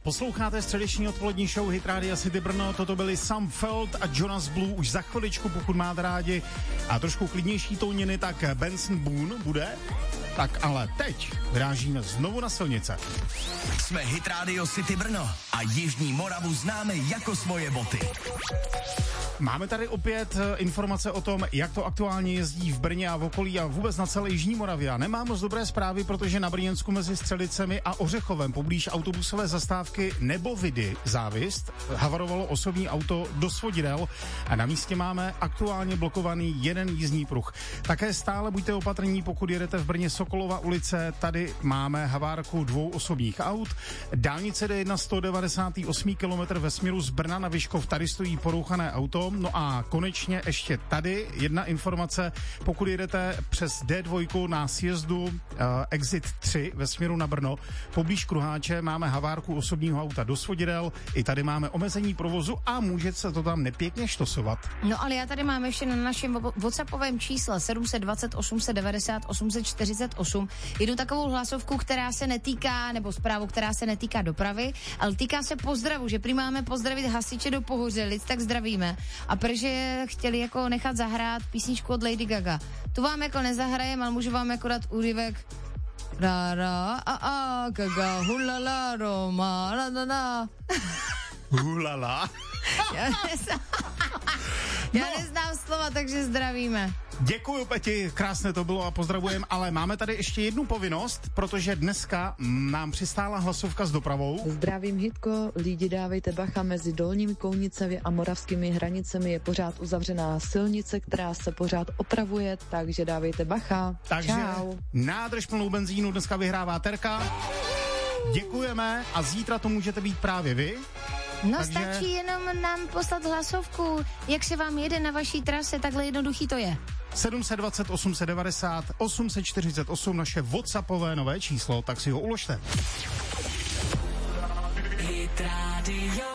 Posloucháte středeční odpolední show Hit Rádia City Brno, toto byli Sam Feld a Jonas Blue, už za chviličku, pokud máte rádi a trošku klidnější tóniny, tak Benson Boone bude. Tak ale teď vyrážíme znovu na silnice. Jsme Hit Radio City Brno a Jižní Moravu známe jako svoje boty. Máme tady opět informace o tom, jak to aktuálně jezdí v Brně a v okolí a vůbec na celé Jižní Moravě. A nemám moc dobré zprávy, protože na Brněnsku mezi Střelicemi a Ořechovem poblíž autobusové zastávky Nebovidy Závist havarovalo osobní auto do svodidel a na místě máme aktuálně blokovaný jeden jízdní pruh. Také stále buďte opatrní, pokud jedete v Brně Sokolova ulice, tady máme havárku 2 osobních aut. Dálnice D1 198 km ve směru z Brna na Vyškov, tady stojí porouchané auto. No a konečně ještě tady jedna informace, pokud jedete přes D2 na sjezdu Exit 3 ve směru na Brno, poblíž Kruháče máme havárku osobního auta do svodidel, i tady máme omezení provozu a může se to tam nepěkně štosovat. No ale já tady mám ještě na našem WhatsAppovém čísle 720 890 848 jednu takovou hlasovku, která se netýká, nebo zprávu, která se netýká dopravy, ale týká se pozdravu, že prý máme pozdravit hasiče do Pohořelic, tak zdravíme. A protože chtěli jako nechat zahrát písničku od Lady Gaga. Tu vám jako nezahrajem, ale můžu vám jako dát úryvek. Ra, a, Gaga, hulala, Roma, la. Hulala. Já neznám slova, takže zdravíme. Děkuju, Peti, krásné to bylo a pozdravujem, ale máme tady ještě jednu povinnost, protože dneska nám přistála hlasovka s dopravou. Zdravím, Hitko, lidi dávejte bacha, mezi Dolními Kounicemi a moravskými hranicemi je pořád uzavřená silnice, která se pořád opravuje, takže dávejte bacha. Takže čau. Nádrž plnou benzínu dneska vyhrává Terka. Děkujeme a zítra to můžete být právě vy. No takže stačí jenom nám poslat hlasovku, jak se vám jede na vaší trase, takhle jednoduchý to je. 720 890 848 naše WhatsAppové nové číslo, tak si ho uložte. Hit Radio.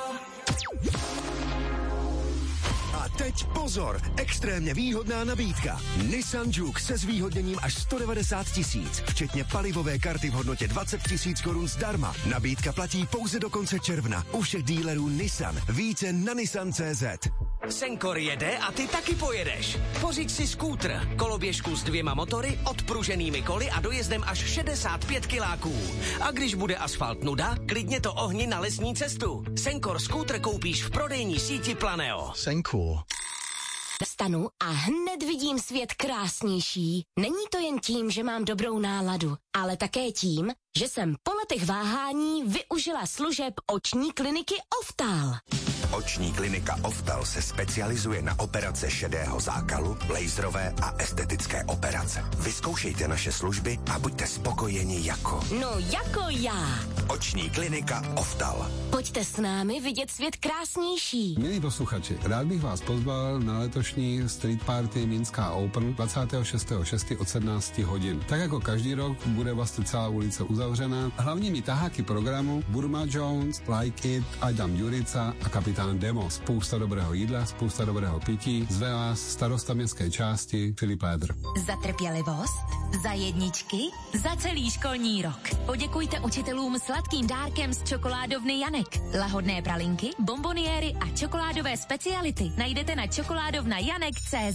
A teď pozor, extrémně výhodná nabídka. Nissan Juke se zvýhodněním až 190 000, včetně palivové karty v hodnotě 20 000 korun zdarma. Nabídka platí pouze do konce června u všech dílerů Nissan. Více na Nissan.cz. Senkor jede a ty taky pojedeš. Pořiď si skútr, koloběžku s 2 motory, odpruženými koly a dojezdem až 65 kiláků. A když bude asfalt nuda, klidně to ohni na lesní cestu. Senkor skútr koupíš v prodejní síti Planeo. Senkor. Vstanu a hned vidím svět krásnější. Není to jen tím, že mám dobrou náladu, ale také tím, že jsem po letech váhání využila služeb oční kliniky Oftal. Oční klinika Oftal se specializuje na operace šedého zákalu, laserové a estetické operace. Vyzkoušejte naše služby a buďte spokojeni jako... No jako já. Oční klinika Oftal. Pojďte s námi vidět svět krásnější. Milí posluchači, rád bych vás pozval na letošní Street Party Minská Open 26.6. od 17 hodin. Tak jako každý rok bude vlastně celá ulice uzavřena. Hlavními taháky programu Burma Jones, Like It, Adam Jurica a kapitán Demo. Spousta dobrého jídla, spousta dobrého pití. Zve vás starosta městské části Filip Lédr. Za trpělivost, za jedničky, za celý školní rok. Poděkujte učitelům sladkým dárkem z čokoládovny Janek. Lahodné pralinky, bomboniéry a čokoládové speciality najdete na čokoládovnajanek.cz.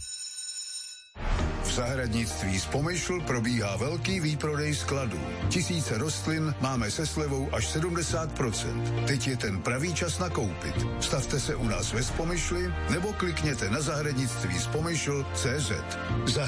V zahradnictví z Pomyšl probíhá velký výprodej skladů. Tisíce rostlin máme se slevou až 70%. Teď je ten pravý čas nakoupit. Stavte se u nás ve Spomyšli nebo klikněte na zahradnictví z Pomyšl.cz.